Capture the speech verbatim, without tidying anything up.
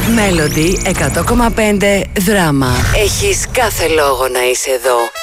Melody εκατό κόμμα πέντε δράμα. Έχεις κάθε λόγο να είσαι εδώ.